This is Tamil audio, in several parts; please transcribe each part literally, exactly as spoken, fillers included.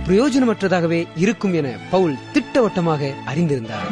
பிரயோஜனமற்றதாகவே இருக்கும் என பவுல் திட்டவட்டமாக அறிந்திருந்தார்.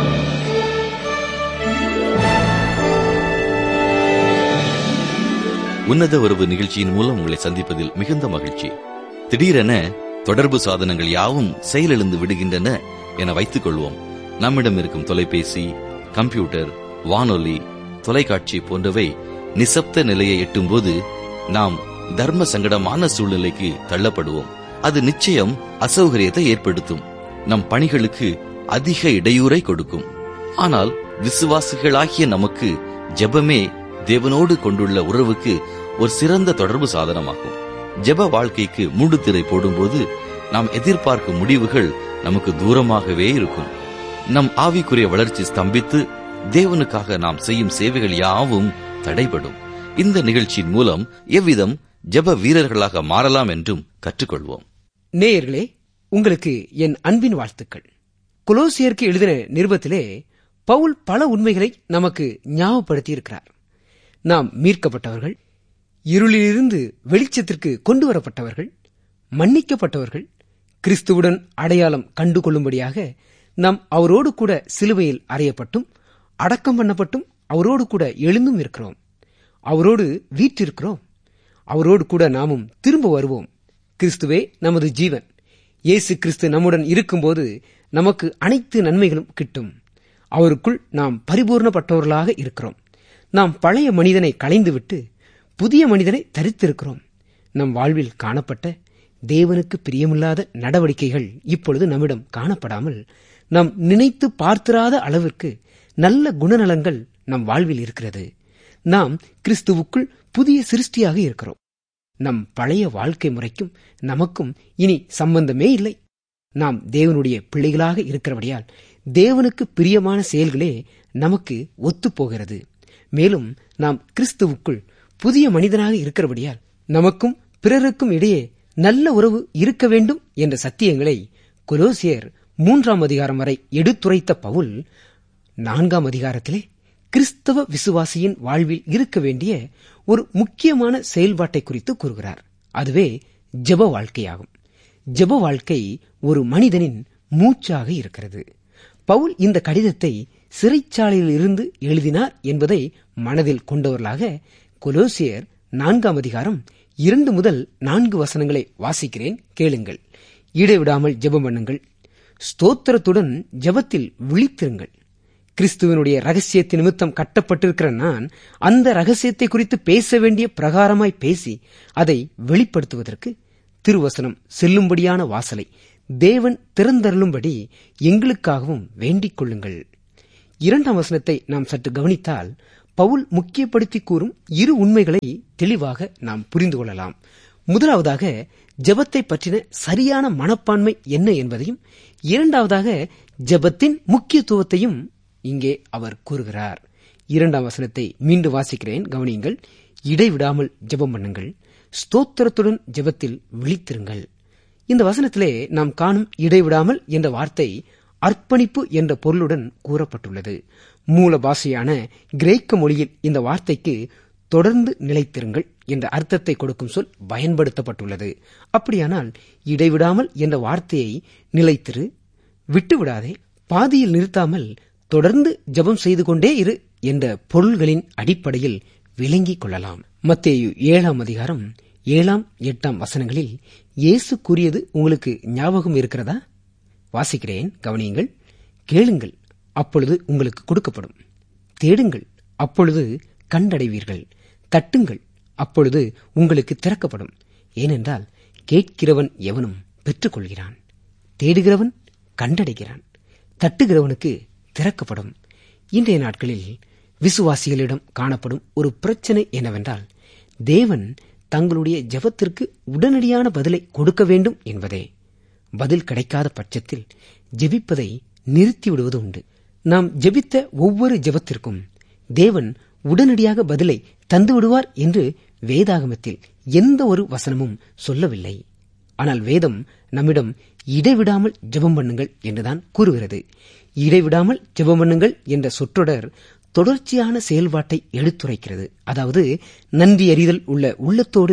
உன்னத உறவு நிகழ்ச்சியின் மூலம் உங்களை சந்திப்பதில் மிகுந்த மகிழ்ச்சி. திடீரென தொடர்பு சாதனங்கள் யாவும் செயலிழந்து விடுகின்றன என வைத்துக் கொள்வோம். நம்மிடம் இருக்கும் தொலைபேசி, கம்ப்யூட்டர், வானொலி, தொலைக்காட்சி போன்றவை நிசப்த நிலையை எட்டும் போது நாம் தர்ம சங்கடமான சூழ்நிலைக்கு தள்ளப்படுவோம். அது நிச்சயம் அசௌகரியத்தை ஏற்படுத்தும். நம் பணிகளுக்கு அதிக இடையூறை கொடுக்கும். ஆனால் விசுவாசிகளாகிய நமக்கு ஜெபமே தேவனோடு கொண்டுள்ள உறவுக்கு ஒரு சிறந்த தொடர்பு சாதனமாகும். ஜெப வாழ்க்கைக்கு மூடுதிரை போடும்போது நாம் எதிர்பார்க்கும் முடிவுகள் நமக்கு தூரமாகவே இருக்கும். நம் ஆவிக்குரிய வளர்ச்சி ஸ்தம்பித்து தேவனுக்காக நாம் செய்யும் சேவைகள் யாவும் தடைபடும். இந்த நிகழ்ச்சியின் மூலம் எவ்விதம் ஜெப வீரர்களாக மாறலாம் என்றும் கற்றுக்கொள்வோம். நேயர்களே, உங்களுக்கு என் அன்பின் வாழ்த்துக்கள். கொலோசியருக்கு எழுதின நிருபத்திலே பவுல் பல உண்மைகளை நமக்கு ஞாபகப்படுத்தியிருக்கிறார். நாம் மீட்கப்பட்டவர்கள், இருளிலிருந்து வெளிச்சத்திற்கு கொண்டு வரப்பட்டவர்கள், மன்னிக்கப்பட்டவர்கள், கிறிஸ்துவுடன் அடையாளம் கண்டுகொள்ளும்படியாக நாம் அவரோடு கூட சிலுவையில் அறையப்பட்டும் அடக்கம் பண்ணப்பட்டும் அவரோடு கூட எழுந்தும் இருக்கிறோம். அவரோடு வீற்றிருக்கிறோம். அவரோடு கூட நாமும் திரும்ப வருவோம். கிறிஸ்துவே நமது ஜீவன். இயேசு கிறிஸ்து நம்முடன் இருக்கும்போது நமக்கு அனைத்து நன்மைகளும் கிட்டும். அவருக்குள் நாம் பரிபூர்ணப்பட்டவர்களாக இருக்கிறோம். நாம் பழைய மனிதனை களைந்துவிட்டு புதிய மனிதனை தரித்திருக்கிறோம். நம் வாழ்வில் காணப்பட்ட தேவனுக்கு பிரியமில்லாத நடவடிக்கைகள் இப்பொழுது நம்மிடம் காணப்படாமல் நாம் நினைத்து பார்த்திராத அளவிற்கு நல்ல குணநலங்கள் நம் வாழ்வில் இருக்கிறது. நாம் கிறிஸ்துவுக்குள் புதிய சிருஷ்டியாக இருக்கிறோம். நம் பழைய வாழ்க்கை முறைக்கும் நமக்கும் இனி சம்பந்தமே இல்லை. நாம் தேவனுடைய பிள்ளைகளாக இருக்கிறபடியால் தேவனுக்கு பிரியமான செயல்களே நமக்கு ஒத்துப்போகிறது. மேலும் நாம் கிறிஸ்துவுக்குள் புதிய மனிதனாக இருக்கிறபடியால் நமக்கும் பிறருக்கும் இடையே நல்ல உறவு இருக்க வேண்டும் என்ற சத்தியங்களை கொலோசியர் மூன்றாம் அதிகாரம் வரை எடுத்துரைத்த பவுல் நான்காம் அதிகாரத்திலே கிறிஸ்தவ விசுவாசியின் வாழ்வில் இருக்க வேண்டிய ஒரு முக்கியமான செயல்பாட்டை குறித்து கூறுகிறார். அதுவே ஜெப வாழ்க்கையாகும். ஜெப வாழ்க்கை ஒரு மனிதனின் மூச்சாக இருக்கிறது. பவுல் இந்த கடிதத்தை சிறைச்சாலையில் இருந்து எழுதினார் என்பதை மனதில் கொண்டவர்களாக கொலோசியர் நான்காம் அதிகாரம் இரண்டு முதல் நான்கு வசனங்களை வாசிக்கிறேன், கேளுங்கள். இடைவிடாமல் ஜெபம் பண்ணுங்கள், ஸ்தோத்திரத்துடன் ஜெபத்தில் விழித்திருங்கள். கிறிஸ்துவனுடைய ரகசியத்தின் நிமித்தம் கட்டப்பட்டிருக்கிற நான் அந்த ரகசியத்தை குறித்து பேச வேண்டிய பிரகாரமாய் பேசி அதை வெளிப்படுத்துவதற்கு திருவசனம் செல்லும்படியான வாசலை தேவன் திறந்தருளும்படி எங்களுக்காகவும் வேண்டிக் கொள்ளுங்கள். இரண்டாம் வசனத்தை நாம் சற்று கவனித்தால் பவுல் முக்கியப்படுத்தி கூறும் இரு உண்மைகளை தெளிவாக நாம் புரிந்து கொள்ளலாம். முதலாவதாக ஜெபத்தை பற்றின சரியான மனப்பான்மை என்ன என்பதையும், இரண்டாவதாக ஜெபத்தின் முக்கியத்துவத்தையும் இங்கே அவர் கூறுகிறார். இரண்டாம் வசனத்தை மீண்டும் வாசிக்கிறேன், கவனியுங்கள். இடைவிடாமல் ஜெபம் பண்ணுங்கள், ஸ்தோத்திரத்துடன் ஜெபத்தில் விழித்திருங்கள். இந்த வசனத்திலே நாம் காணும் இடைவிடாமல் என்ற வார்த்தை அர்ப்பணிப்பு என்ற பொருளுடன் கூறப்பட்டுள்ளது. மூல பாஷையான கிரேக்க மொழியில் இந்த வார்த்தைக்கு தொடர்ந்து நிலைத்திருங்கள் என்ற அர்த்தத்தை கொடுக்கும் சொல் பயன்படுத்தப்பட்டுள்ளது. அப்படியானால் இடைவிடாமல் என்ற வார்த்தையை நிலைத்திரு, விட்டுவிடாதே, பாதியில் நிறுத்தாமல் தொடர்ந்து ஜெபம் செய்து கொண்டே இரு என்ற பொருள்களின் அடிப்படையில் விளங்கிக் கொள்ளலாம். மத்தேயு ஏழாம் அதிகாரம் ஏழாம் எட்டாம் வசனங்களில் இயேசு கூறியது உங்களுக்கு ஞாபகம் இருக்கிறதா? வாசிக்கிறேன், கவனியுங்கள். கேளுங்கள், அப்பொழுது உங்களுக்கு கொடுக்கப்படும். தேடுங்கள், அப்பொழுது கண்டடைவீர்கள். தட்டுங்கள், அப்பொழுது உங்களுக்கு திறக்கப்படும். ஏனென்றால் கேட்கிறவன் எவனும் பெற்றுக்கொள்கிறான், தேடுகிறவன் கண்டடைகிறான், தட்டுகிறவனுக்கு திறக்கப்படும். இன்றைய நாட்களில் விசுவாசிகளிடம் காணப்படும் ஒரு பிரச்சனை என்னவென்றால், தேவன் தங்களுடைய ஜெபத்திற்கு உடனடியான பதிலை கொடுக்க வேண்டும் என்பதே. பதில் கிடைக்காத பட்சத்தில் ஜெபிப்பதை நிறுத்திவிடுவது உண்டு. நாம் ஜெபித்த ஒவ்வொரு ஜெபத்திற்கும் தேவன் உடனடியாக பதிலை தந்துவிடுவார் என்று வேதாகமத்தில் எந்த ஒரு வசனமும் சொல்லவில்லை. ஆனால் வேதம் நம்மிடம் இடைவிடாமல் ஜெபம் பண்ணுங்கள் என்றுதான் கூறுகிறது. இடைவிடாமல் ஜெபம் பண்ணுங்கள் என்ற சொற்றொடர் தொடர்ச்சியான செயல்பாட்டை எடுத்துரைக்கிறது. அதாவது நன்றி அறிதல் உள்ள உள்ளத்தோடு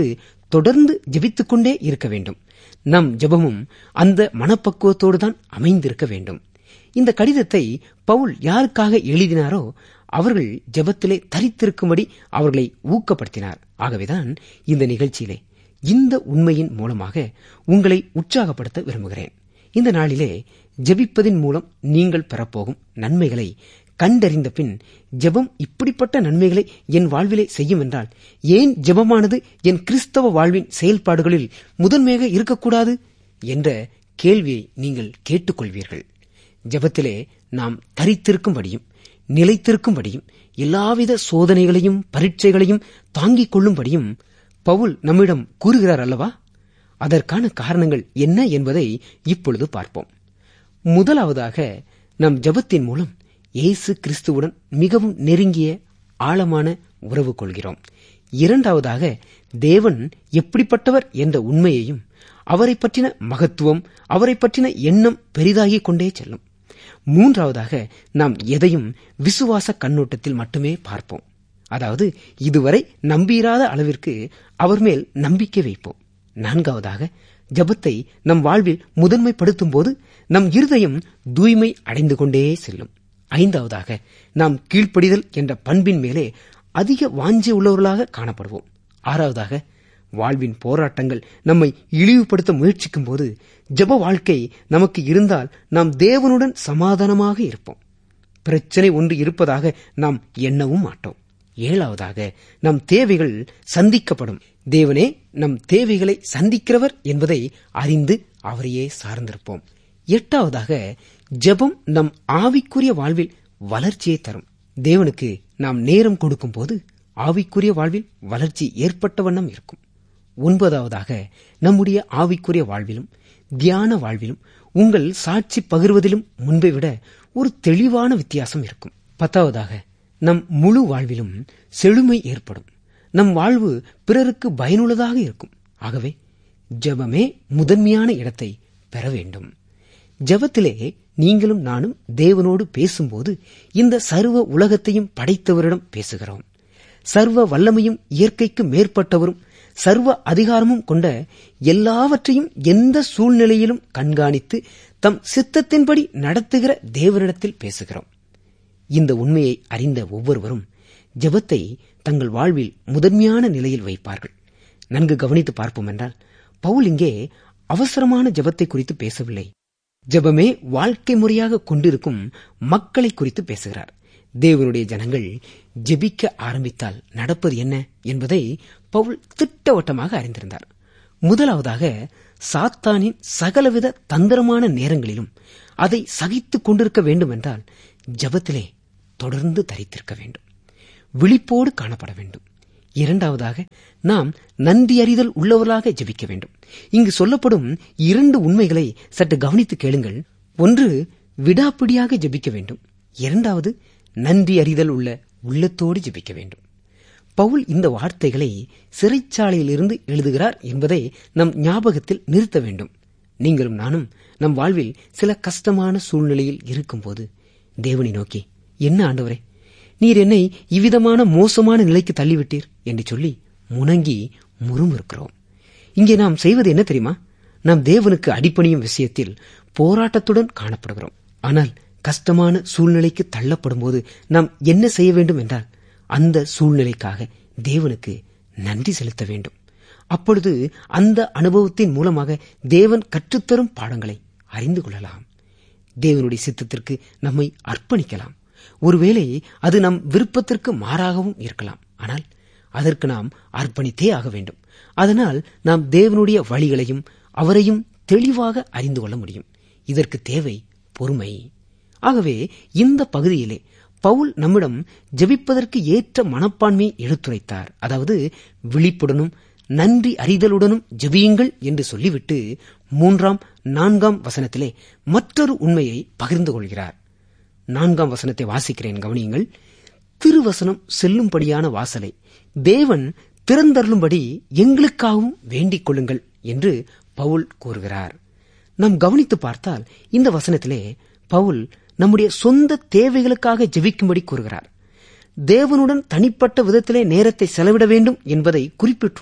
தொடர்ந்து ஜெபித்துக் கொண்டே இருக்க வேண்டும். நம் ஜெபமும் அந்த மனப்பக்குவத்தோடு தான் அமைந்திருக்க வேண்டும். இந்த கடிதத்தை பவுல் யாருக்காக எழுதினாரோ அவர்கள் ஜெபத்திலே தரித்திருக்கும்படி அவர்களை ஊக்கப்படுத்தினார். ஆகவேதான் இந்த நிகழ்ச்சியிலே இந்த உண்மையின் மூலமாக உங்களை உற்சாகப்படுத்த விரும்புகிறேன். இந்த நாளிலே ஜெபிப்பதின் மூலம் நீங்கள் பெறப்போகும் நன்மைகளை கண்டறிந்த பின், ஜெபம் இப்படிப்பட்ட நன்மைகளை என் வாழ்விலே செய்யும் என்றால் ஏன் ஜெபமானது என் கிறிஸ்தவ வாழ்வின் செயல்பாடுகளில் முதன்மையாக இருக்கக்கூடாது என்ற கேள்வியை நீங்கள் கேட்டுக்கொள்வீர்கள். ஜெபத்திலே நாம் தரித்திருக்கும்படியும் நிலைத்திருக்கும்படியும் எல்லாவித சோதனைகளையும் பரீட்சைகளையும் தாங்கிக் கொள்ளும்படியும் பவுல் நம்மிடம் கூறுகிறார் அல்லவா? அதற்கான காரணங்கள் என்ன என்பதை இப்பொழுது பார்ப்போம். முதலாவதாக, நம் ஜெபத்தின் மூலம் இயேசு கிறிஸ்துவுடன் மிகவும் நெருங்கிய ஆழமான உறவு கொள்கிறோம். இரண்டாவதாக, தேவன் எப்படிப்பட்டவர் என்ற உண்மையையும் அவரை பற்றின மகத்துவம், அவரை பற்றின எண்ணம் பெரிதாகிக் கொண்டே செல்லும். மூன்றாவதாக, நாம் எதையும் விசுவாச கண்ணோட்டத்தில் மட்டுமே பார்ப்போம். அதாவது இதுவரை நம்பிராத அளவிற்கு அவர் மேல் நம்பிக்கை வைப்போம். நான்காவதாக, ஜெபத்தை நம் வாழ்வில் முதன்மைப்படுத்தும் போது நம் இருதயம் தூய்மை அடைந்து கொண்டே செல்லும். ஐந்தாவதாக, நாம் கீழ்ப்படிதல் என்ற பண்பின் மேலே அதிக வாஞ்சை உள்ளவர்களாக காணப்படுவோம். ஆறாவதாக, வாழ்வின் போராட்டங்கள் நம்மை இழிவுபடுத்த முயற்சிக்கும் போது ஜெப வாழ்க்கை நமக்கு இருந்தால் நாம் தேவனுடன் சமாதானமாக இருப்போம். பிரச்சனை ஒன்று இருப்பதாக நாம் எண்ணவும் மாட்டோம். ஏழாவதாக, நம் தேவைகள் சந்திக்கப்படும். தேவனே நம் தேவைகளை சந்திக்கிறவர் என்பதை அறிந்து அவரையே சார்ந்திருப்போம். எட்டாவதாக, ஜெபம் நம் ஆவிக்குரிய வாழ்வில் வளர்ச்சியை தரும். தேவனுக்கு நாம் நேரம் கொடுக்கும் போது ஆவிக்குரிய வாழ்வில் வளர்ச்சி ஏற்பட்ட வண்ணம் இருக்கும். ஒன்பதாவதாக, நம்முடைய ஆவிக்குரிய வாழ்விலும் தியான வாழ்விலும் உங்கள் சாட்சி பகிர்வதிலும் முன்பை விட ஒரு தெளிவான வித்தியாசம் இருக்கும். பத்தாவதாக, நம் முழு வாழ்விலும் செழுமை ஏற்படும். நம் வாழ்வு பிறருக்கு பயனுள்ளதாக இருக்கும். ஆகவே ஜெபமே முதன்மையான இடத்தை பெற வேண்டும். ஜெபத்திலே நீங்களும் நானும் தேவனோடு பேசும்போது இந்த சர்வ உலகத்தையும் படைத்தவரிடம் பேசுகிறோம். சர்வ வல்லமையும் இயற்கைக்கு மேற்பட்டவரும் சர்வ அதிகாரமும் கொண்ட எல்லாவற்றையும் எந்த சூழ்நிலையிலும் கண்காணித்து தம் சித்தத்தின்படி நடத்துகிற தேவனிடத்தில் பேசுகிறோம். இந்த உண்மையை அறிந்த ஒவ்வொருவரும் ஜெபத்தை தங்கள் வாழ்வில் முதன்மையான நிலையில் வைப்பார்கள். நன்கு கவனித்து பார்ப்போம் என்றால், பவுல் இங்கே அவசரமான ஜெபத்தை குறித்து பேசவில்லை. ஜெபமே வாழ்க்கை முறையாக கொண்டிருக்கும் மக்களை குறித்து பேசுகிறார். தேவனுடைய ஜனங்கள் ஜெபிக்க ஆரம்பித்தால் நடப்பது என்ன என்பதை பவுல் திட்டவட்டமாக அறிந்திருந்தார். முதலாவதாக, சாத்தானின் சகலவித தந்திரமான நேரங்களிலும் அதை சகித்துக் கொண்டிருக்க வேண்டும் என்றால் ஜெபத்திலே தொடர்ந்து தரித்திருக்க வேண்டும், விழிப்போடு காணப்பட வேண்டும். இரண்டாவதாக, நாம் நன்றி அறிதல் உள்ளவர்களாக ஜெபிக்க வேண்டும். இங்கு சொல்லப்படும் இரண்டு உண்மைகளை சற்று கவனித்து கேளுங்கள். ஒன்று, விடாப்பிடியாக ஜெபிக்க வேண்டும். இரண்டாவது, நன்றி அறிதல் உள்ள உள்ளத்தோடு ஜெபிக்க வேண்டும். பவுல் இந்த வார்த்தைகளை சிறைச்சாலையிலிருந்து எழுதுகிறார் என்பதை நம் ஞாபகத்தில் நிறுத்த வேண்டும். நீங்களும் நானும் நம் வாழ்வில் சில கஷ்டமான சூழ்நிலையில் இருக்கும்போது தேவனை நோக்கி, என்ன ஆண்டவரே, நீர் என்னை இவ்விதமான மோசமான நிலைக்கு தள்ளிவிட்டீர் என்று சொல்லி முணங்கி முறுமுறுக்கிறோம். இங்கே நாம் செய்வது என்ன தெரியுமா? நாம் தேவனுக்கு அடிபணியும் விஷயத்தில் போராட்டத்துடன் காணப்படுகிறோம். ஆனால் கஷ்டமான சூழ்நிலைக்கு தள்ளப்படும் போது நாம் என்ன செய்ய வேண்டும் என்றால், அந்த சூழ்நிலைக்காக தேவனுக்கு நன்றி செலுத்த வேண்டும். அப்பொழுது அந்த அனுபவத்தின் மூலமாக தேவன் கற்றுத்தரும் பாடங்களை அறிந்து கொள்ளலாம். தேவனுடைய சித்தத்திற்கு நம்மை அர்ப்பணிக்கலாம். ஒருவேளை அது நம் விருப்பத்திற்கு மாறாகவும் இருக்கலாம். ஆனால் அதற்கு நாம் அர்ப்பணித்தே ஆக வேண்டும். அதனால் நாம் தேவனுடைய வழிகளையும் அவரையும் தெளிவாக அறிந்து கொள்ள முடியும். இதற்கு தேவை பொறுமை. ஆகவே இந்த பகுதியிலே பவுல் நம்மிடம் ஜெபிப்பதற்கு ஏற்ற மனப்பான்மையை எடுத்துரைத்தார். அதாவது விழிப்புடனும் நன்றி அறிதலுடனும் ஜெபியுங்கள் என்று சொல்லிவிட்டு மூன்றாம் நான்காம் வசனத்திலே மற்றொரு உண்மையை பகிர்ந்து கொள்கிறார். நான்காம் வசனத்தை வாசிக்கிறேன், கவனியுங்கள். திருவசனம் செல்லும்படியான வாசலை தேவன் திறந்தருளும்படி எங்களுக்காகவும் வேண்டிக் கொள்ளுங்கள் என்று பவுல் கூறுகிறார். நாம் கவனித்து பார்த்தால் இந்த வசனத்திலே பவுல் நம்முடைய சொந்த தேவைகளுக்காக ஜெபிக்கும்படி கூறுகிறார். தேவனுடன் தனிப்பட்ட விதத்திலே நேரத்தை செலவிட வேண்டும் என்பதை குறிப்பிட்டுள்ளார்.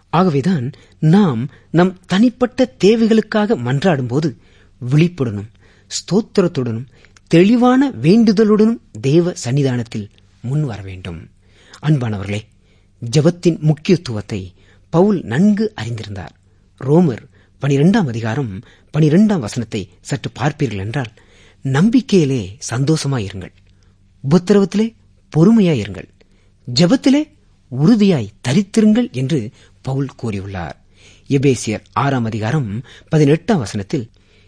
ஆகவேதான் நாம் நம் தனிப்பட்ட தேவைகளுக்காக மன்றாடும்போது விழிப்புடனும் ஸ்தோத்திரத்துடனும் தெளிவான வேண்டுதலுடனும் தேவ சன்னிதானத்தில் முன் வர வேண்டும். அன்பானவர்களே, ஜெபத்தின் முக்கியத்துவத்தை பவுல் நன்கு அறிந்திருந்தார். ரோமர் பனிரெண்டாம் அதிகாரம் பனிரெண்டாம் வசனத்தை சற்று பார்ப்பீர்கள் என்றால், நம்பிக்கையிலே சந்தோஷமாயிருங்கள், உபத்திரவத்திலே பொறுமையாயிருங்கள், ஜெபத்திலே உறுதியாய் தரித்திருங்கள் என்று பவுல் கூறியுள்ளார். எபேசியர் ஆறாம் அதிகாரம் பதினெட்டாம் வசனத்தில்,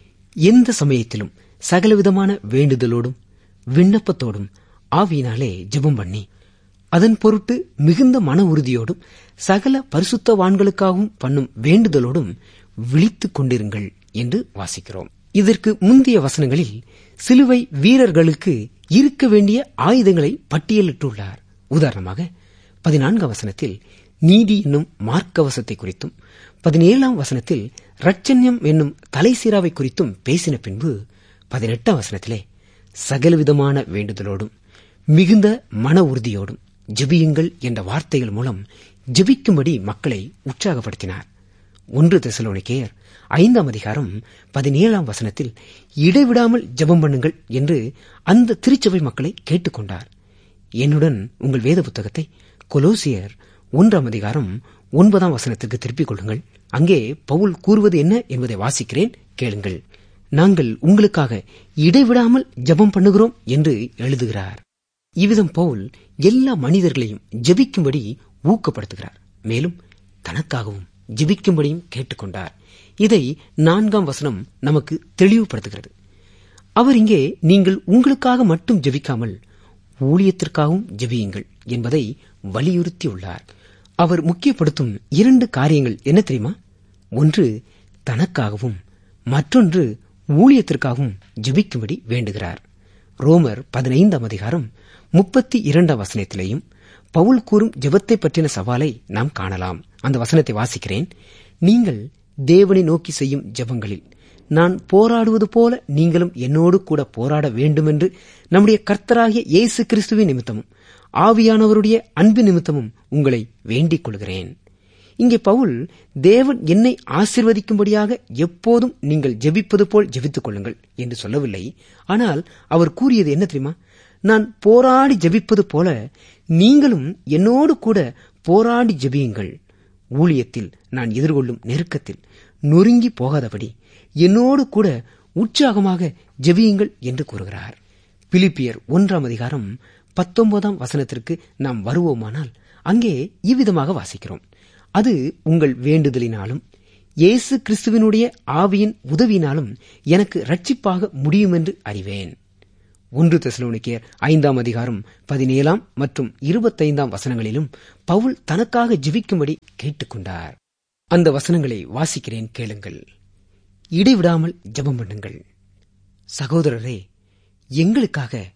எந்த சமயத்திலும் சகலவிதமான வேண்டுதலோடும் விண்ணப்பத்தோடும் ஆவியினாலே ஜெபம் பண்ணி அதன் பொருட்டு மிகுந்த மன உறுதியோடும் சகல பரிசுத்தவான்களுக்காகவும் பண்ணும் வேண்டுதலோடும் விழித்துக் கொண்டிருங்கள் என்று வாசிக்கிறோம். இதற்கு முந்தைய வசனங்களில் சிலுவை வீரர்களுக்கு இருக்க வேண்டிய ஆயுதங்களை பட்டியலிட்டுள்ளார். உதாரணமாக பதினான்காம் வசனத்தில் நீதி என்னும் மார்க்கவசத்தை குறித்தும் பதினேழாம் வசனத்தில் ரட்சண்யம் என்னும் தலைசீராவை குறித்தும் பேசின பின்பு பதினெட்டாம் வசனத்திலே சகலவிதமான வேண்டுதலோடும் மிகுந்த மன உறுதியோடும் ஜெபியுங்கள் என்ற வார்த்தைகள் மூலம் ஜெபிக்கும்படி மக்களை உற்சாகப்படுத்தினார். ஒன்று தெசலோனிக்கேயர் ஐந்தாம் அதிகாரம் பதினேழாம் வசனத்தில் இடைவிடாமல் ஜெபம் பண்ணுங்கள் என்று அந்த திருச்சபை மக்களை கேட்டுக்கொண்டார். என்னுடன் உங்கள் வேத புத்தகத்தை கொலோசியர் ஒன்றாம் அதிகாரம் ஒன்பதாம் வசனத்திற்கு திருப்பிக் கொள்ளுங்கள். அங்கே பவுல் கூறுவது என்ன என்பதை வாசிக்கிறேன், கேளுங்கள். நாங்கள் உங்களுக்காக இடைவிடாமல் ஜெபம் பண்ணுகிறோம் என்று எழுதுகிறார். இவ்விதம் பவுல் எல்லா மனிதர்களையும் ஜெபிக்கும்படி ஊக்கப்படுத்துகிறார். மேலும் தனக்காகவும் ஜெபிக்கும்படியும் கேட்டுக்கொண்டார். இதை நான்காம் வசனம் நமக்கு தெளிவுபடுத்துகிறது. அவர் இங்கே நீங்கள் உங்களுக்காக மட்டும் ஜெபிக்காமல் ஊழியத்திற்காகவும் ஜெபியுங்கள் என்பதை வலியுறுத்தியுள்ளார். அவர் முக்கியப்படுத்தும் இரண்டு காரியங்கள் என்ன தெரியுமா? ஒன்று தனக்காகவும், மற்றொன்று ஊழியத்திற்காகவும் ஜெபிக்கும்படி வேண்டுகிறார். ரோமர் பதினைந்தாம் அதிகாரம் முப்பத்தி இரண்டாம் வசனத்திலேயும் பவுல் கூறும் ஜெபத்தை பற்றின சவாலை நாம் காணலாம். அந்த வசனத்தை வாசிக்கிறேன். நீங்கள் தேவனை நோக்கி செய்யும் ஜெபங்களில் நான் போராடுவது போல நீங்களும் என்னோடு கூட போராட வேண்டுமென்று நம்முடைய கர்த்தராகிய இயேசு கிறிஸ்துவின் நிமித்தமும் ஆவியானவருடைய அன்பு நிமித்தமும் உங்களை வேண்டிக் கொள்கிறேன். இங்கே பவுல் தேவன் என்னை ஆசீர்வதிக்கும்படியாக எப்போதும் நீங்கள் ஜெபிப்பது போல் ஜெபித்துக் கொள்ளுங்கள் என்று சொல்லவில்லை. ஆனால் அவர் கூறியது என்ன தெரியுமா? நான் போராடி ஜெபிப்பது போல நீங்களும் என்னோடு கூட போராடி ஜெபியுங்கள். ஊழியத்தில் நான் எதிர்கொள்ளும் நெருக்கத்தில் நொறுங்கி போகாதபடி என்னோடு கூட உற்சாகமாக ஜெபியுங்கள் என்று கூறுகிறார். பிலிப்பியர் ஒன்றாம் அதிகாரம் பத்தொன்பதாம் வசனத்திற்கு நாம் வருவோமானால் அங்கே இவ்விதமாக வாசிக்கிறோம். அது உங்கள் வேண்டுதலினாலும் இயேசு கிறிஸ்துவினுடைய ஆவியின் உதவியினாலும் எனக்கு இரட்சிப்பாக முடியும் என்று அறிவேன். ஒன்று தெசலோனிக்கேயர் ஐந்தாம் அதிகாரம் பதினேழாம் மற்றும் இருபத்தைந்தாம் வசனங்களிலும் பவுல் தனக்காக ஜெபிக்கும்படி கேட்டுக்கொண்டார். அந்த வசனங்களை வாசிக்கிறேன், கேளுங்கள். இடைவிடாமல் ஜெபம் பண்ணுங்கள். சகோதரரே, எங்களுக்காக